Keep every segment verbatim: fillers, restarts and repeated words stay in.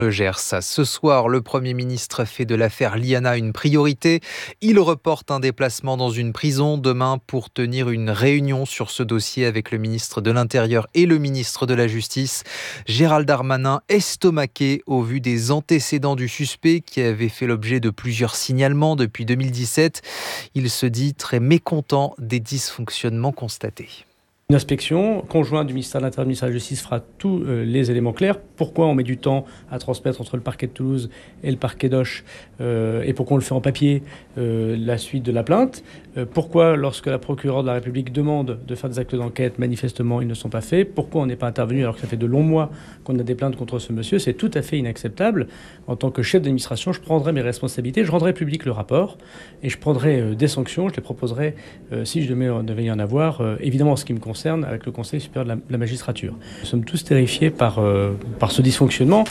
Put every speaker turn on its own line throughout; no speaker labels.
Le Gers. Ce soir, le Premier ministre fait de l'affaire Liana une priorité. Il reporte un déplacement dans une prison demain pour tenir une réunion sur ce dossier avec le ministre de l'Intérieur et le ministre de la Justice. Gérald Darmanin, estomaqué au vu des antécédents du suspect qui avait fait l'objet de plusieurs signalements depuis deux mille dix-sept. Il se dit très mécontent des dysfonctionnements constatés.
Une inspection conjointe du ministère de l'Intérieur et du ministère de la Justice fera tous euh, les éléments clairs. Pourquoi on met du temps à transmettre entre le parquet de Toulouse et le parquet d'Auch euh, et pourquoi on le fait en papier, euh, la suite de la plainte. Euh, pourquoi, lorsque la procureure de la République demande de faire des actes d'enquête, manifestement, ils ne sont pas faits. Pourquoi on n'est pas intervenu alors que ça fait de longs mois qu'on a des plaintes contre ce monsieur. C'est tout à fait inacceptable. En tant que chef d'administration, je prendrai mes responsabilités, je rendrai public le rapport et je prendrai euh, des sanctions. Je les proposerai, euh, si je devais y en avoir, euh, évidemment en ce qui me concerne, avec le Conseil supérieur de la, de la magistrature. Nous sommes tous terrifiés par, euh, par ce dysfonctionnement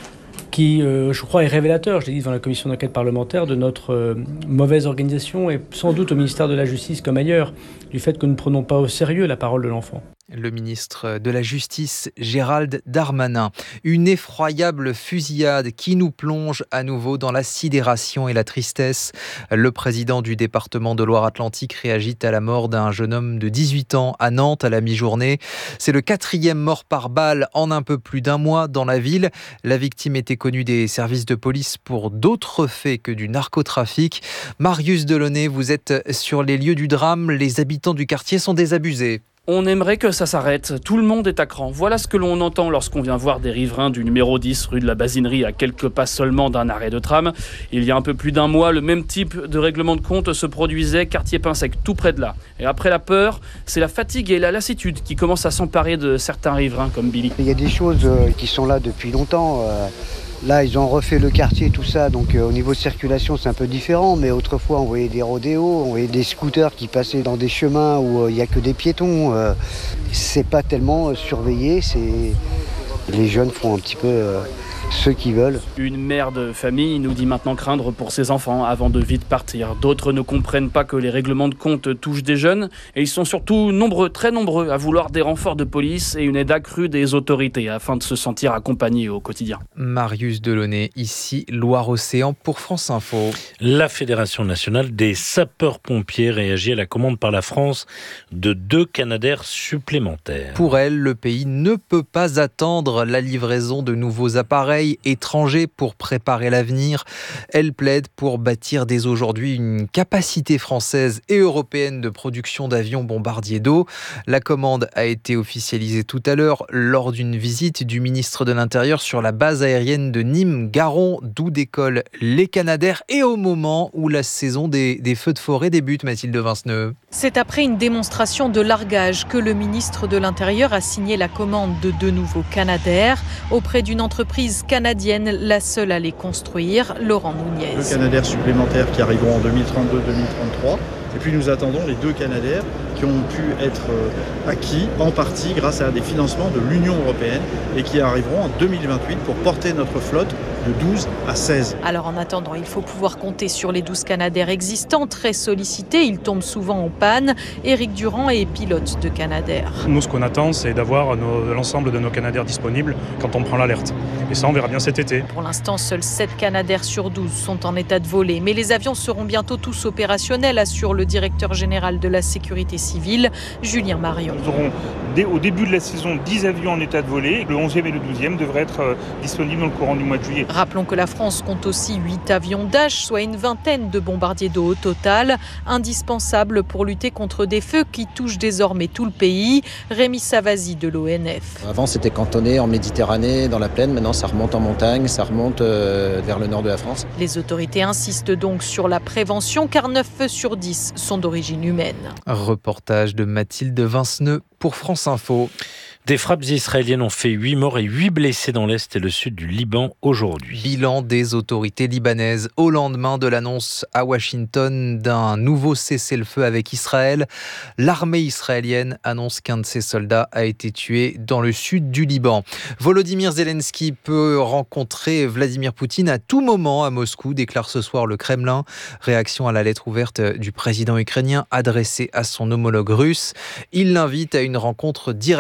qui, euh, je crois, est révélateur, je l'ai dit devant la commission d'enquête parlementaire, de notre euh, mauvaise organisation et sans doute au ministère de la Justice comme ailleurs, du fait que nous ne prenons pas au sérieux la parole de l'enfant.
Le ministre de la Justice, Gérald Darmanin. Une effroyable fusillade qui nous plonge à nouveau dans la sidération et la tristesse. Le président du département de Loire-Atlantique réagit à la mort d'un jeune homme de dix-huit ans à Nantes à la mi-journée. C'est le quatrième mort par balle en un peu plus d'un mois dans la ville. La victime était connue des services de police pour d'autres faits que du narcotrafic. Marius Delaunay, vous êtes sur les lieux du drame. Les habitants du quartier sont désabusés.
On aimerait que ça s'arrête. Tout le monde est à cran. Voilà ce que l'on entend lorsqu'on vient voir des riverains du numéro dix rue de la Basinerie à quelques pas seulement d'un arrêt de tram. Il y a un peu plus d'un mois, le même type de règlement de compte se produisait quartier Pinsec, tout près de là. Et après la peur, c'est la fatigue et la lassitude qui commencent à s'emparer de certains riverains comme Billy.
Il y a des choses qui sont là depuis longtemps. Là, ils ont refait le quartier, tout ça, donc euh, au niveau de circulation, c'est un peu différent. Mais autrefois, on voyait des rodéos, on voyait des scooters qui passaient dans des chemins où il euh, n'y a que des piétons. Euh, c'est pas tellement euh, surveillé, c'est... Les jeunes font un petit peu euh, ce qu'ils veulent.
Une mère de famille nous dit maintenant craindre pour ses enfants avant de vite partir. D'autres ne comprennent pas que les règlements de compte touchent des jeunes et ils sont surtout nombreux, très nombreux, à vouloir des renforts de police et une aide accrue des autorités afin de se sentir accompagnés au quotidien.
Marius Delaunay, ici Loire-Océan pour France Info.
La Fédération nationale des sapeurs-pompiers réagit à la commande par la France de deux Canadair supplémentaires.
Pour elle, le pays ne peut pas attendre la livraison de nouveaux appareils étrangers pour préparer l'avenir. Elle plaide pour bâtir dès aujourd'hui une capacité française et européenne de production d'avions bombardiers d'eau. La commande a été officialisée tout à l'heure lors d'une visite du ministre de l'Intérieur sur la base aérienne de Nîmes-Garons, d'où décollent les Canadair et au moment où la saison des, des feux de forêt débute, Mathilde Vinceneux.
C'est après une démonstration de largage que le ministre de l'Intérieur a signé la commande de deux nouveaux Canadair auprès d'une entreprise canadienne, la seule à les construire, Laurent Nunez.
Deux Canadair supplémentaires qui arriveront en deux mille trente-deux deux mille trente-trois. Et puis nous attendons les deux Canadair qui ont pu être acquis en partie grâce à des financements de l'Union européenne et qui arriveront en deux mille vingt-huit pour porter notre flotte de douze à seize.
Alors en attendant, il faut pouvoir compter sur les douze Canadair existants, très sollicités. Ils tombent souvent en panne. Éric Durand est pilote de Canadair.
Nous, ce qu'on attend, c'est d'avoir nos, l'ensemble de nos Canadair disponibles quand on prend l'alerte. Et ça, on verra bien cet été.
Pour l'instant, seuls sept Canadair sur douze sont en état de voler. Mais les avions seront bientôt tous opérationnels, assure le directeur général de la sécurité civile, Julien Marion.
Nous aurons dès, au début de la saison dix avions en état de voler. Le onzième et le douzième devraient être euh, disponibles dans le courant du mois de juillet.
Rappelons que la France compte aussi huit avions Dash, soit une vingtaine de bombardiers d'eau au total, indispensables pour lutter contre des feux qui touchent désormais tout le pays. Rémi Savasi de l'O N F.
Avant, c'était cantonné en Méditerranée, dans la plaine. Maintenant, ça remonte en montagne, ça remonte euh, vers le nord de la France.
Les autorités insistent donc sur la prévention, car neuf feux sur dix sont d'origine humaine.
Reportage de Mathilde Vinceneux pour France Info.
Des frappes israéliennes ont fait huit morts et huit blessés dans l'est et le sud du Liban aujourd'hui.
Bilan des autorités libanaises au lendemain de l'annonce à Washington d'un nouveau cessez-le-feu avec Israël. L'armée israélienne annonce qu'un de ses soldats a été tué dans le sud du Liban. Volodymyr Zelensky peut rencontrer Vladimir Poutine à tout moment à Moscou, déclare ce soir le Kremlin. Réaction à la lettre ouverte du président ukrainien adressée à son homologue russe. Il l'invite à une rencontre directe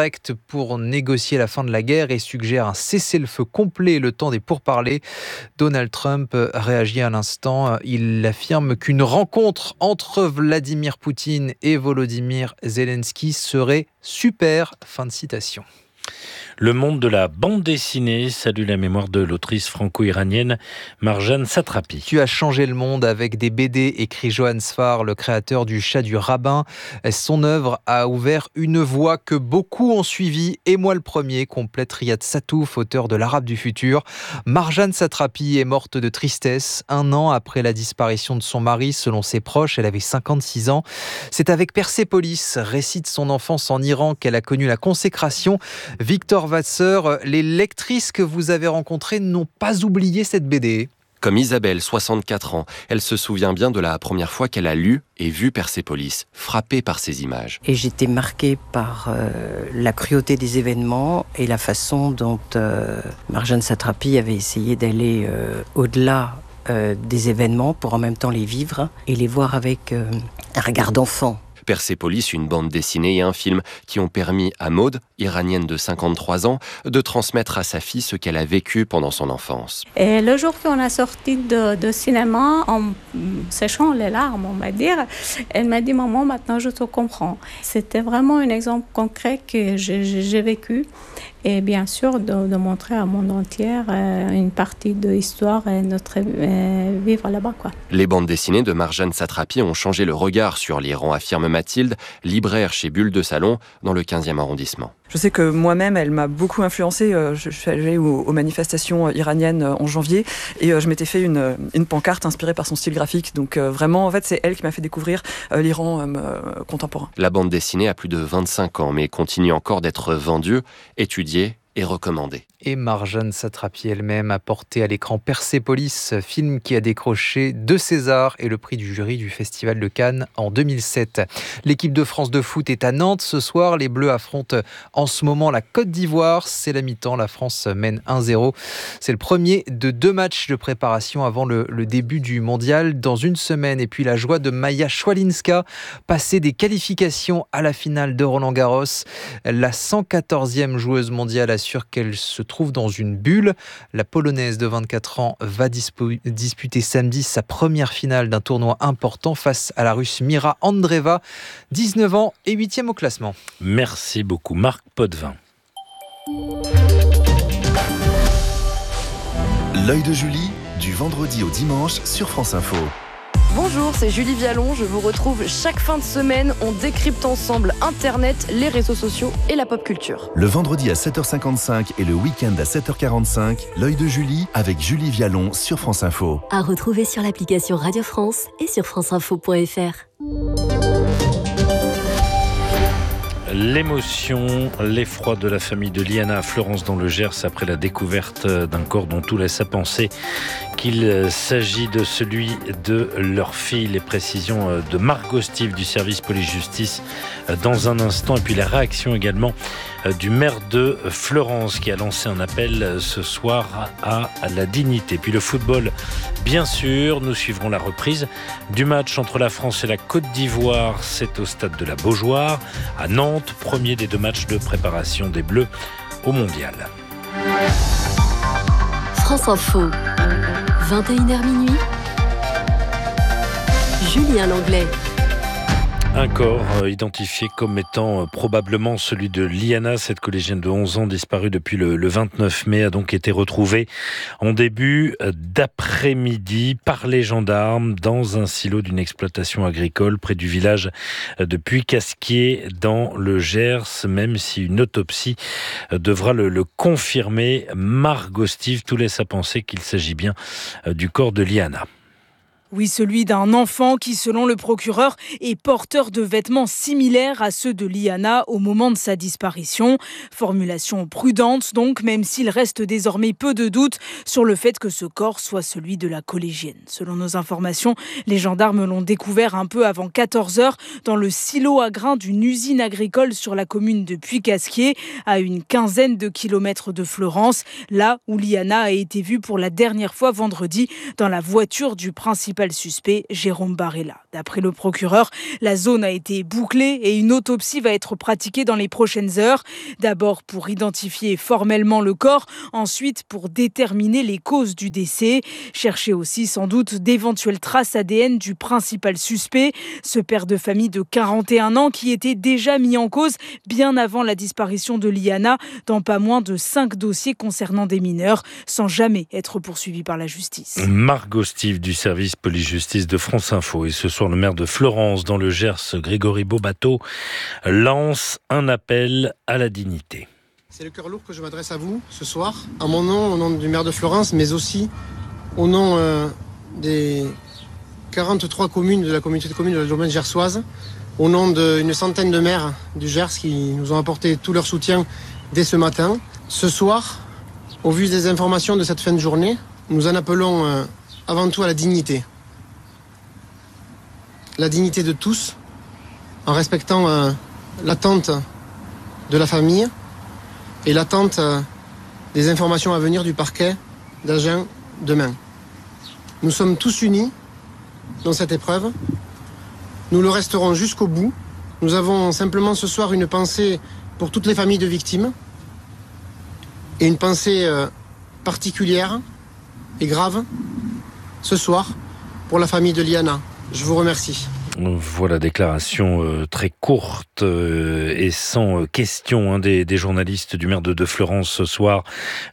pour négocier la fin de la guerre et suggère un cessez-le-feu complet le temps des pourparlers. Donald Trump réagit à l'instant. Il affirme qu'une rencontre entre Vladimir Poutine et Volodymyr Zelensky serait super. Fin de citation.
Le monde de la bande dessinée salue la mémoire de l'autrice franco-iranienne Marjane Satrapi.
Tu as changé le monde avec des B D, écrit Johan Sfar, le créateur du Chat du rabbin. Son œuvre a ouvert une voie que beaucoup ont suivie, et moi le premier, complète Riyad Satouf, auteur de l'Arabe du futur. Marjane Satrapi est morte de tristesse un an après la disparition de son mari. Selon ses proches, elle avait cinquante-six ans. C'est avec Persépolis, récit de son enfance en Iran, qu'elle a connu la consécration. Victor Vasseur, les lectrices que vous avez rencontrées n'ont pas oublié cette B D.
Comme Isabelle, soixante-quatre ans, elle se souvient bien de la première fois qu'elle a lu et vu Persépolis, frappée par ces images.
Et j'étais marquée par euh, la cruauté des événements et la façon dont euh, Marjane Satrapi avait essayé d'aller euh, au-delà euh, des événements pour en même temps les vivre et les voir avec euh, un regard d'enfant.
Persépolis, une bande dessinée et un film qui ont permis à Maud, iranienne de cinquante-trois ans, de transmettre à sa fille ce qu'elle a vécu pendant son enfance.
Et le jour qu'on a sorti de, de cinéma, en séchant les larmes, on va dire, elle m'a dit « Maman, maintenant je te comprends ». C'était vraiment un exemple concret que j'ai, j'ai vécu. Et bien sûr, de, de montrer à monde entier euh, une partie de l'histoire et notre euh, vivre là-bas, quoi.
Les bandes dessinées de Marjane Satrapi ont changé le regard sur l'Iran, affirme Mathilde, libraire chez Bulle de Salon, dans le quinzième arrondissement.
Je sais que moi-même, elle m'a beaucoup influencée. Je suis allée aux, aux manifestations iraniennes en janvier et je m'étais fait une, une pancarte inspirée par son style graphique. Donc vraiment, en fait, c'est elle qui m'a fait découvrir l'Iran euh, contemporain.
La bande dessinée a plus de vingt-cinq ans, mais continue encore d'être vendue, étudiée et recommandée.
Et Marjane Satrapi elle-même a porté à l'écran Persépolis, film qui a décroché deux Césars et le prix du jury du Festival de Cannes en deux mille sept. L'équipe de France de foot est à Nantes ce soir. Les Bleus affrontent en ce moment la Côte d'Ivoire. C'est la mi-temps, la France mène un zéro. C'est le premier de deux matchs de préparation avant le, le début du mondial dans une semaine. Et puis la joie de Maja Swialinska, passer des qualifications à la finale de Roland-Garros. La cent quatorzième joueuse mondiale assure qu'elle se trouve dans une bulle. La Polonaise de vingt-quatre ans va dispo- disputer samedi sa première finale d'un tournoi important face à la Russe Mira Andreeva, dix-neuf ans et huitième au classement.
Merci beaucoup Marc Potvin.
L'œil de Julie, du vendredi au dimanche sur France Info.
Bonjour, c'est Julie Vialon. Je vous retrouve chaque fin de semaine. On décrypte ensemble Internet, les réseaux sociaux et la pop culture.
Le vendredi à sept heures cinquante-cinq et le week-end à sept heures quarante-cinq, l'œil de Julie avec Julie Vialon sur France Info.
À retrouver sur l'application Radio France et sur franceinfo point f r.
L'émotion, l'effroi de la famille de Liana à Florence dans le Gers après la découverte d'un corps dont tout laisse à penser qu'il s'agit de celui de leur fille. Les précisions de Margot Steve du service police-justice dans un instant. Et puis la réaction également du maire de Florence qui a lancé un appel ce soir à la dignité. Puis le football, bien sûr, nous suivrons la reprise du match entre la France et la Côte d'Ivoire. C'est au stade de la Beaujoire à Nantes, premier des deux matchs de préparation des Bleus au Mondial.
France Info, vingt et une heures minuit, Julien Langlais.
Un corps euh, identifié comme étant euh, probablement celui de Liana, cette collégienne de onze ans disparue depuis le, le vingt-neuf mai, a donc été retrouvée en début euh, d'après-midi par les gendarmes dans un silo d'une exploitation agricole près du village euh, de Puy-Casquier dans le Gers, même si une autopsie euh, devra le, le confirmer. Margot Steve, tout laisse à penser qu'il s'agit bien euh, du corps de Liana.
Oui, celui d'un enfant qui, selon le procureur, est porteur de vêtements similaires à ceux de Liana au moment de sa disparition. Formulation prudente donc, même s'il reste désormais peu de doutes sur le fait que ce corps soit celui de la collégienne. Selon nos informations, les gendarmes l'ont découvert un peu avant quatorze heures dans le silo à grains d'une usine agricole sur la commune de Puy-Casquier, à une quinzaine de kilomètres de Florence, là où Liana a été vue pour la dernière fois vendredi dans la voiture du principal principal suspect, Jérôme Barella. D'après le procureur, la zone a été bouclée et une autopsie va être pratiquée dans les prochaines heures. D'abord pour identifier formellement le corps, ensuite pour déterminer les causes du décès. Chercher aussi sans doute d'éventuelles traces A D N du principal suspect, ce père de famille de quarante et un ans qui était déjà mis en cause bien avant la disparition de Liana dans pas moins de cinq dossiers concernant des mineurs, sans jamais être poursuivi par la justice.
Margot Steve du service police-justice de France Info. Et ce soir, le maire de Florence, dans le Gers, Grégory Beaubateau, lance un appel à la dignité.
C'est le cœur lourd que je m'adresse à vous ce soir, à mon nom, au nom du maire de Florence, mais aussi au nom euh, des quarante-trois communes de la communauté de communes de la domaine gersoise, au nom d'une centaine de maires du Gers qui nous ont apporté tout leur soutien dès ce matin. Ce soir, au vu des informations de cette fin de journée, nous en appelons euh, avant tout à la dignité. La dignité de tous, en respectant euh, l'attente de la famille et l'attente euh, des informations à venir du parquet d'Agen demain. Nous sommes tous unis dans cette épreuve. Nous le resterons jusqu'au bout. Nous avons simplement ce soir une pensée pour toutes les familles de victimes et une pensée euh, particulière et grave ce soir pour la famille de Liana. Je vous remercie.
Voilà, déclaration euh, très courte euh, et sans euh, question hein, des, des journalistes du maire de, de Florence ce soir,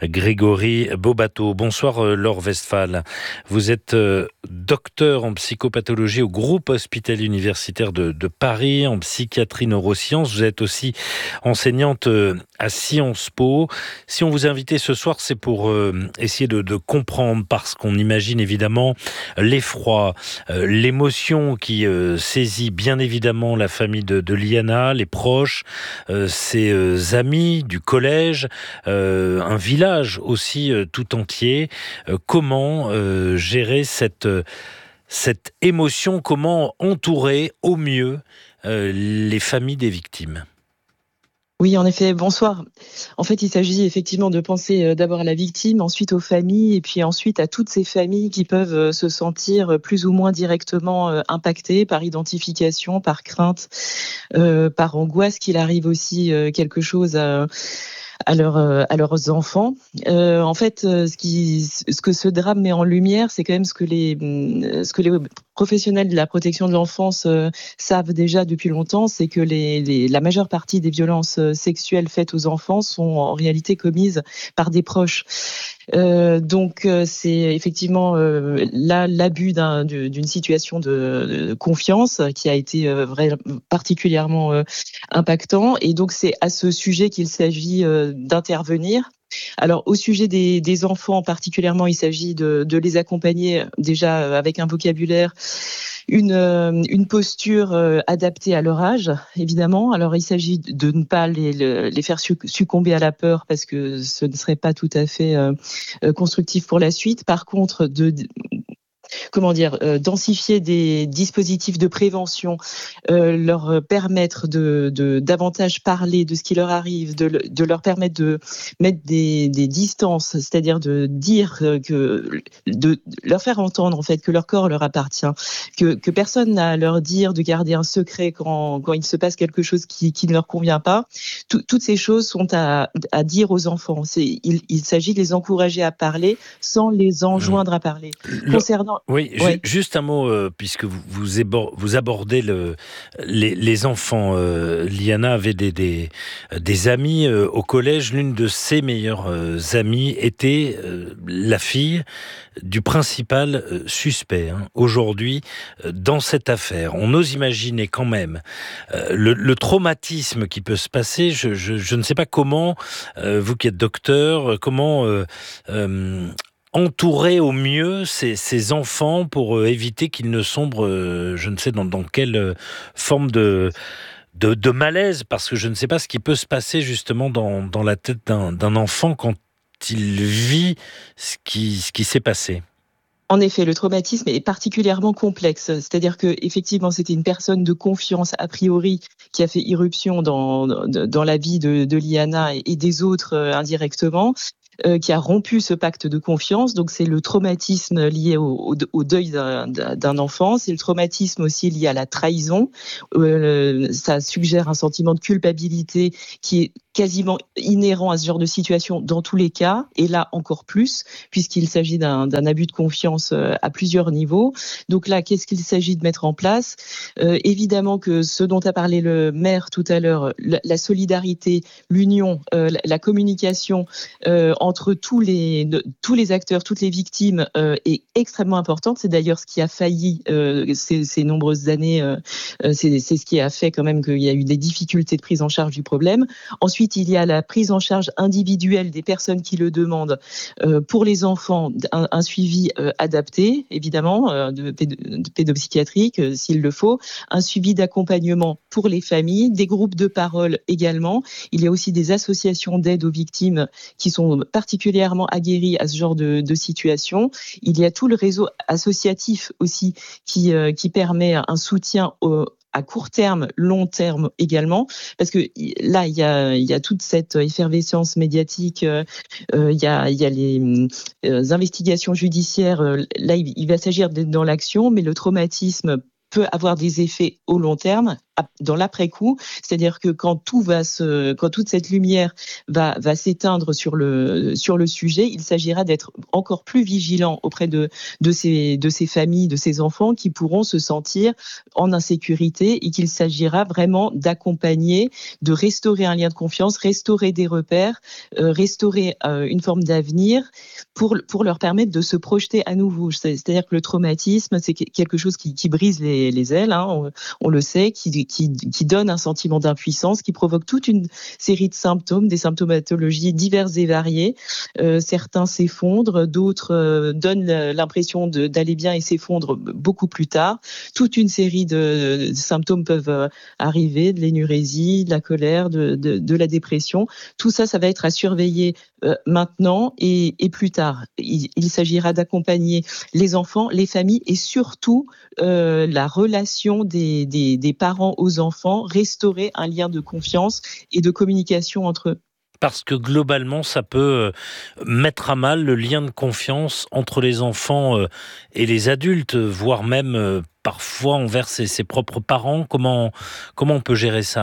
Grégory Beaubateau. Bonsoir euh, Laure Westphal. Vous êtes euh, docteur en psychopathologie au groupe hospitalier universitaire de, de Paris, en psychiatrie neurosciences. Vous êtes aussi enseignante euh, à Sciences Po. Si on vous a invité ce soir, c'est pour euh, essayer de, de comprendre, parce qu'on imagine évidemment l'effroi, euh, l'émotion qui euh, saisit bien évidemment la famille de, de Liana, les proches, euh, ses euh, amis du collège, euh, un village aussi euh, tout entier. Euh, comment euh, gérer cette, euh, cette émotion, comment entourer au mieux euh, les familles des victimes ?
Oui, en effet, bonsoir. En fait, il s'agit effectivement de penser d'abord à la victime, ensuite aux familles, et puis ensuite à toutes ces familles qui peuvent se sentir plus ou moins directement impactées par identification, par crainte, euh, par angoisse qu'il arrive aussi quelque chose à... à, leur, à leurs enfants. Euh, en fait, ce, qui, ce que ce drame met en lumière, c'est quand même ce que les, ce que les professionnels de la protection de l'enfance euh, savent déjà depuis longtemps, c'est que les, les, la majeure partie des violences sexuelles faites aux enfants sont en réalité commises par des proches. Euh, donc euh, c'est effectivement euh, là l'abus d'un, d'une situation de, de confiance qui a été euh, vrai, particulièrement euh, impactant, et donc c'est à ce sujet qu'il s'agit euh, d'intervenir. Alors au sujet des, des enfants particulièrement, il s'agit de, de les accompagner déjà avec un vocabulaire, une, une posture adaptée à leur âge, évidemment. Alors il s'agit de ne pas les, les faire succomber à la peur, parce que ce ne serait pas tout à fait constructif pour la suite. Par contre, de comment dire, euh, densifier des dispositifs de prévention, euh, leur permettre de, de davantage parler de ce qui leur arrive, de, de leur permettre de mettre des, des distances, c'est-à-dire de dire que, de leur faire entendre en fait que leur corps leur appartient, que, que personne n'a à leur dire de garder un secret quand, quand il se passe quelque chose qui, qui ne leur convient pas. Tout, toutes ces choses sont à, à dire aux enfants. C'est, il, il s'agit de les encourager à parler sans les enjoindre à parler.
Le...
Concernant
Oui,
ouais.
Juste un mot, euh, puisque vous, vous, ébor- vous abordez le, les, les enfants. Euh, Liana avait des, des, des amis euh, au collège. L'une de ses meilleures euh, amies était euh, la fille du principal euh, suspect, hein, aujourd'hui, euh, dans cette affaire. On ose imaginer quand même euh, le, le traumatisme qui peut se passer. Je, je, je ne sais pas comment, euh, vous qui êtes docteur, comment... Euh, euh, entourer au mieux ces, ces enfants pour euh, éviter qu'ils ne sombrent, euh, je ne sais dans, dans quelle euh, forme de, de, de malaise, parce que je ne sais pas ce qui peut se passer justement dans, dans la tête d'un, d'un enfant quand il vit ce qui, ce qui s'est passé.
En effet, le traumatisme est particulièrement complexe. C'est-à-dire que effectivement, c'était une personne de confiance a priori qui a fait irruption dans, dans la vie de, de Liana et des autres euh, indirectement. euh, qui a rompu ce pacte de confiance. Donc c'est le traumatisme lié au, au, au deuil d'un, d'un enfant, c'est le traumatisme aussi lié à la trahison. Euh, ça suggère un sentiment de culpabilité qui est quasiment inhérent à ce genre de situation dans tous les cas, et là encore plus, puisqu'il s'agit d'un, d'un abus de confiance à plusieurs niveaux. Donc là, qu'est-ce qu'il s'agit de mettre en place ? euh, Évidemment que ce dont a parlé le maire tout à l'heure, la, la solidarité, l'union, euh, la, la communication euh, entre tous les, de, tous les acteurs, toutes les victimes euh, est extrêmement importante. C'est d'ailleurs ce qui a failli euh, ces, ces nombreuses années, euh, c'est, c'est ce qui a fait quand même qu'il y a eu des difficultés de prise en charge du problème. Ensuite, il y a la prise en charge individuelle des personnes qui le demandent. Euh, pour les enfants, un, un suivi euh, adapté, évidemment, euh, de, péd- de pédopsychiatrique, euh, s'il le faut. Un suivi d'accompagnement pour les familles, des groupes de parole également. Il y a aussi des associations d'aide aux victimes qui sont particulièrement aguerries à ce genre de, de situation. Il y a tout le réseau associatif aussi qui, euh, qui permet un soutien au à court terme, long terme également, parce que là, il y a, il y a toute cette effervescence médiatique, euh, il y a, il y a les euh, investigations judiciaires, euh, là, il, il va s'agir d'être dans l'action, mais le traumatisme peut avoir des effets au long terme, dans l'après-coup, c'est-à-dire que quand tout va se, quand toute cette lumière va, va s'éteindre sur le, sur le sujet, il s'agira d'être encore plus vigilant auprès de, de ces, de ces familles, de ces enfants qui pourront se sentir en insécurité et qu'il s'agira vraiment d'accompagner, de restaurer un lien de confiance, restaurer des repères, euh, restaurer euh, une forme d'avenir pour, pour leur permettre de se projeter à nouveau. C'est-à-dire que le traumatisme, c'est quelque chose qui, qui brise les, les ailes, hein, on, on le sait, qui Qui, qui donne un sentiment d'impuissance, qui provoque toute une série de symptômes, des symptomatologies diverses et variées. Euh, certains s'effondrent, d'autres euh, donnent l'impression de, d'aller bien et s'effondrent beaucoup plus tard. Toute une série de, de symptômes peuvent euh, arriver, de l'énurésie, de la colère, de, de, de la dépression. Tout ça, ça va être à surveiller euh, maintenant et, et plus tard. Il, il s'agira d'accompagner les enfants, les familles et surtout euh, la relation des, des, des parents aux enfants, restaurer un lien de confiance et de communication entre eux.
Parce que globalement, ça peut mettre à mal le lien de confiance entre les enfants et les adultes, voire même parfois envers ses, ses propres parents. Comment, comment on peut gérer ça ?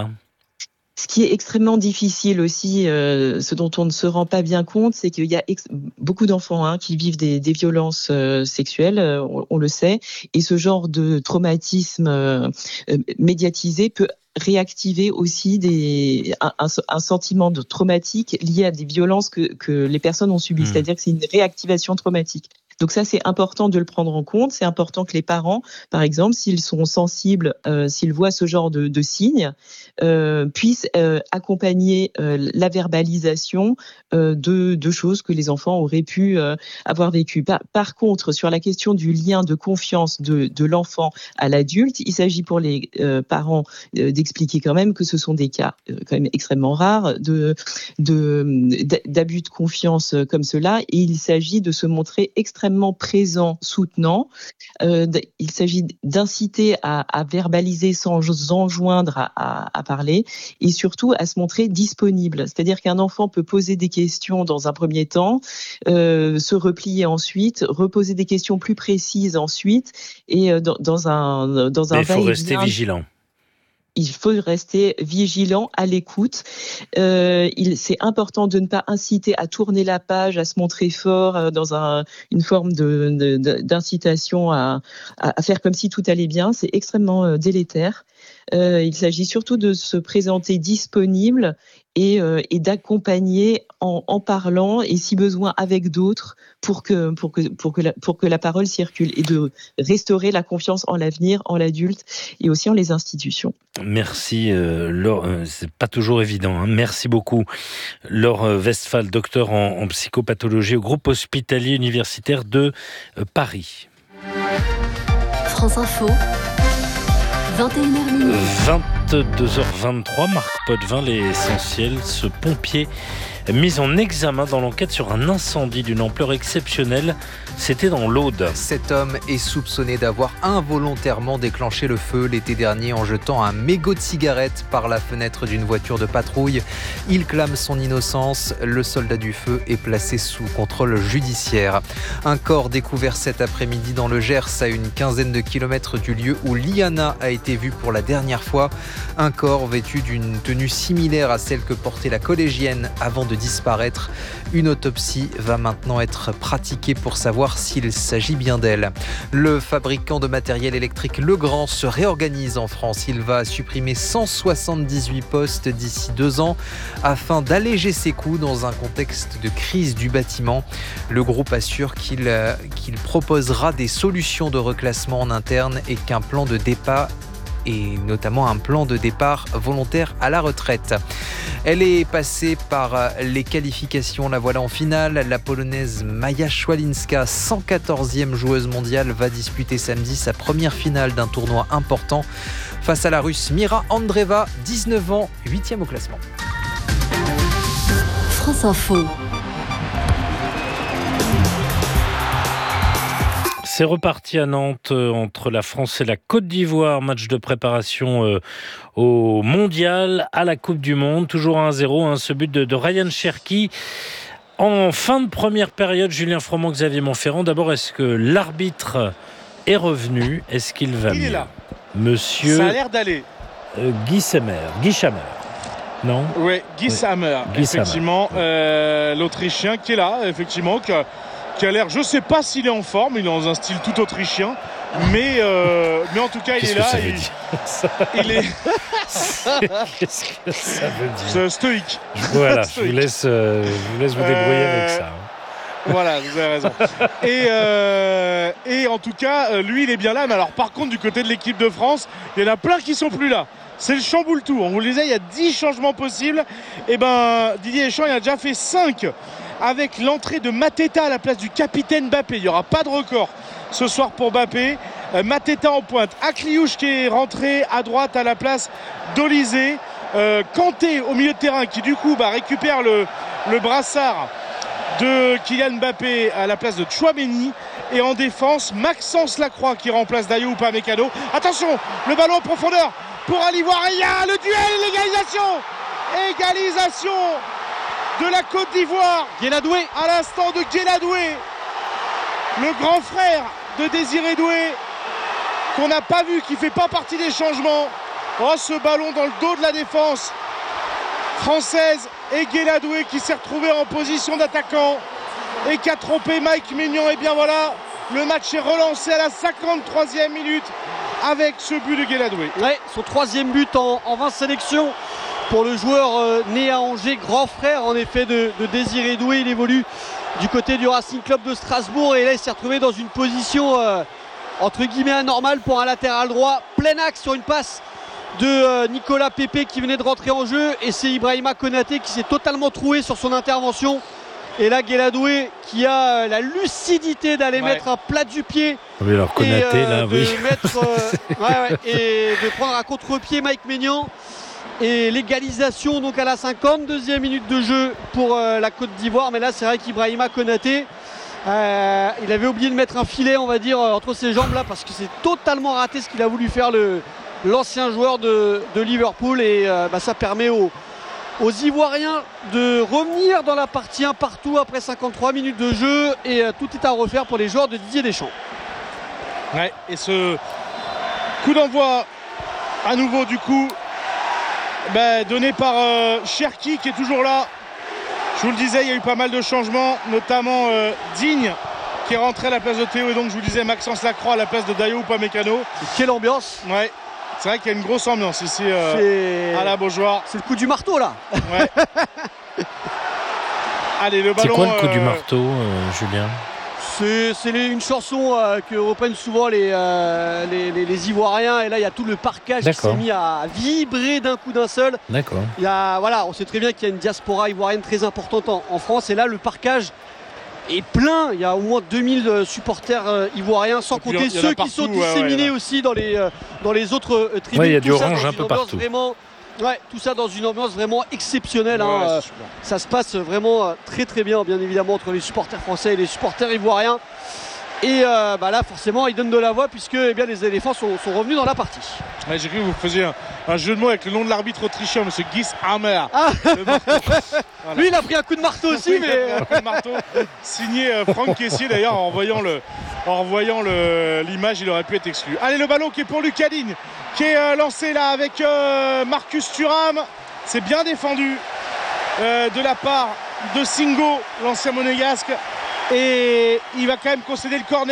Ce qui est extrêmement difficile aussi, euh, ce dont on ne se rend pas bien compte, c'est qu'il y a ex- beaucoup d'enfants hein, qui vivent des, des violences euh, sexuelles, euh, on, on le sait, et ce genre de traumatisme euh, euh, médiatisé peut réactiver aussi des, un, un, un sentiment de traumatique lié à des violences que, que les personnes ont subies, mmh. C'est-à-dire que c'est une réactivation traumatique. Donc ça, c'est important de le prendre en compte. C'est important que les parents, par exemple, s'ils sont sensibles, euh, s'ils voient ce genre de, de signes, euh, puissent euh, accompagner euh, la verbalisation euh, de, de choses que les enfants auraient pu euh, avoir vécues. Par, par contre, sur la question du lien de confiance de, de l'enfant à l'adulte, il s'agit pour les euh, parents euh, d'expliquer quand même que ce sont des cas euh, quand même extrêmement rares de, de, d'abus de confiance comme cela, et il s'agit de se montrer extrêmement présent, soutenant. Euh, il s'agit d'inciter à, à verbaliser sans enjoindre à, à, à parler, et surtout à se montrer disponible. C'est-à-dire qu'un enfant peut poser des questions dans un premier temps, euh, se replier ensuite, reposer des questions plus précises ensuite, et euh, dans, dans un dans un.
Mais il faut rester vigilant.
Il faut rester vigilant, à l'écoute. Euh, il, c'est important de ne pas inciter à tourner la page, à se montrer fort euh, dans un, une forme de, de, de, d'incitation à, à, à faire comme si tout allait bien. C'est extrêmement euh, délétère. Euh, il s'agit surtout de se présenter disponible et, euh, et d'accompagner en, en parlant et si besoin avec d'autres pour que, pour, que, pour, que la, pour que la parole circule, et de restaurer la confiance en l'avenir, en l'adulte et aussi en les institutions.
Merci euh, Laure, euh, c'est pas toujours évident, hein. Merci beaucoup Laure Westphal, docteur en, en psychopathologie au groupe hospitalier universitaire de euh, Paris.
France Info, vingt et une heures
vingt-deux heures vingt-trois, Marc Potvin, l'essentiel, ce pompier mis en examen dans l'enquête sur un incendie d'une ampleur exceptionnelle C'était dans l'Aude.
Cet homme est soupçonné d'avoir involontairement déclenché le feu l'été dernier en jetant un mégot de cigarette par la fenêtre d'une voiture de patrouille. Il clame son innocence. Le soldat du feu est placé sous contrôle judiciaire. Un corps découvert cet après-midi dans le Gers, à une quinzaine de kilomètres du lieu où Liana a été vue pour la dernière fois. Un corps vêtu d'une tenue similaire à celle que portait la collégienne avant de disparaître. Une autopsie va maintenant être pratiquée pour savoir s'il s'agit bien d'elle. Le fabricant de matériel électrique Legrand se réorganise en France. Il va supprimer cent soixante-dix-huit postes d'ici deux ans afin d'alléger ses coûts dans un contexte de crise du bâtiment. Le groupe assure qu'il, euh, qu'il proposera des solutions de reclassement en interne et qu'un plan de départ et notamment un plan de départ volontaire à la retraite. Elle est passée par les qualifications, la voilà en finale. La Polonaise Maja Szwalinska, cent quatorzième joueuse mondiale, va disputer samedi sa première finale d'un tournoi important face à la Russe Mira Andreeva, dix-neuf ans, huitième au classement.
France Info.
C'est reparti à Nantes euh, entre la France et la Côte d'Ivoire. Match de préparation euh, au Mondial, à la Coupe du Monde. Toujours un zéro, hein, ce but de, de Ryan Cherki. En fin de première période, Julien Froment, Xavier Montferrand. D'abord, est-ce que l'arbitre est revenu ? Est-ce qu'il va
Il
mieux ?
est là.
Monsieur
Ça a l'air d'aller.
Euh, Guy Sammer. Guy Chammer. Non ?
Oui, Guy Sammer.
Guy
effectivement, euh, l'Autrichien qui est là, effectivement, qui a, qui a l'air, je ne sais pas s'il est en forme, il est dans un style tout autrichien, mais, euh, mais en tout cas,
Qu'est-ce
il est là.
Que ça veut
il,
dire, ça
il est.
Qu'est-ce que ça veut dire ?
C'est stoïque.
Voilà,
stoïque.
je vous laisse, euh, je vous laisse vous débrouiller euh... avec ça.
Voilà, vous avez raison. Et, euh, et en tout cas, lui, il est bien là. Mais alors, par contre, du côté de l'équipe de France, il y en a plein qui sont plus là. C'est le chamboule tout. On vous le disait, il y a dix changements possibles. Et ben, Didier Deschamps, il a déjà fait cinq avec l'entrée de Mateta à la place du capitaine Mbappé. Il n'y aura pas de record ce soir pour Mbappé. Euh, Mateta en pointe. Akliouche qui est rentré à droite à la place d'Olysée. Euh, Kanté au milieu de terrain qui, du coup, bah, récupère le, le brassard de Kylian Mbappé à la place de Tchouaméni. Et en défense, Maxence Lacroix qui remplace Dayot Upamecano. Attention, le ballon en profondeur pour Ali Ivoirien, le duel, l'égalisation égalisation de la Côte d'Ivoire. Guéladoué à l'instant de Guéladoué, le grand frère de Désiré Doué, qu'on n'a pas vu, qui ne fait pas partie des changements. Oh, ce ballon dans le dos de la défense française, et Guéladoué qui s'est retrouvé en position d'attaquant et qui a trompé Mike Maignan. Et bien voilà, le match est relancé à la cinquante-troisième minute avec ce but de Guéladoué.
Ouais, son troisième but en, en vingt sélections pour le joueur euh, né à Angers, grand frère en effet de, de Désiré Doué. Il évolue du côté du Racing Club de Strasbourg et là il s'est retrouvé dans une position euh, entre guillemets anormale pour un latéral droit, plein axe sur une passe de euh, Nicolas Pepe qui venait de rentrer en jeu, et c'est Ibrahima Konaté qui s'est totalement troué sur son intervention. Et là Guéladoué qui a euh, la lucidité d'aller ouais. mettre un plat du pied.
Oui, alors Konaté,
et, euh,
là,
de
oui.
mettre, euh, ouais, ouais, et de prendre à contre-pied Mike Maignan. Et l'égalisation donc à la cinquante-deuxième minute de jeu pour euh, la Côte d'Ivoire. Mais là c'est vrai qu'Ibrahima Konaté, euh, il avait oublié de mettre un filet, on va dire, entre ses jambes là, parce que c'est totalement raté ce qu'il a voulu faire le, l'ancien joueur de, de Liverpool. Et euh, bah, ça permet aux, aux Ivoiriens de revenir dans la partie un partout après cinquante-trois minutes de jeu. Et euh, tout est à refaire pour les joueurs de Didier Deschamps.
Ouais, et ce coup d'envoi à nouveau du coup bah, donné par euh, Cherki qui est toujours là. Je vous le disais, il y a eu pas mal de changements, notamment euh, Digne qui est rentré à la place de Théo, et donc je vous disais Maxence Lacroix à la place de Dayot Upamecano.
Quelle ambiance!
Ouais, c'est vrai qu'il y a une grosse ambiance ici euh, à la Beaujoire.
C'est le coup du marteau là.
Ouais. Allez, le ballon.
C'est quoi le coup
euh...
du marteau, euh, Julien?
C'est, c'est les, une chanson euh, que reprennent souvent les, euh, les, les, les Ivoiriens, et là il y a tout le parquage D'accord. qui s'est mis à vibrer d'un coup d'un seul.
D'accord.
Il y a, voilà, on sait très bien qu'il y a une diaspora ivoirienne très importante en, en France, et là le parquage est plein. Il y a au moins deux mille supporters euh, ivoiriens, sans compter ceux partout, qui sont disséminés ouais, ouais, aussi dans les, euh, dans les autres euh, tribunes.
Ouais, il y a du orange un peu partout.
Vraiment Ouais, tout ça dans une ambiance vraiment exceptionnelle.
Ouais,
hein.
c'est
Ça se passe vraiment très très bien, bien évidemment, entre les supporters français et les supporters ivoiriens. Et euh, bah là, forcément, ils donnent de la voix puisque eh bien, les éléphants sont, sont revenus dans la partie.
Ouais, j'ai cru que vous faisiez un, un jeu de mots avec le nom de l'arbitre autrichien, M. Guis Hammer.
Ah
voilà.
Lui, il a pris un coup de marteau aussi,
oui,
mais
un coup de marteau signé euh, Franck Caissier. D'ailleurs, en voyant le, en revoyant le, l'image, il aurait pu être exclu. Allez, le ballon qui est pour Lucas Digne, qui est euh, lancé là avec euh, Marcus Thuram. C'est bien défendu euh, de la part de Singo, l'ancien monégasque. Et il va quand même concéder le corner.